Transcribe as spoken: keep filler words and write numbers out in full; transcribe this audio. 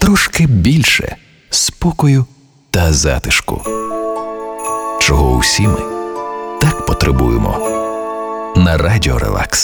трошки більше спокою та затишку, чого усі ми так потребуємо на Радіо Релакс.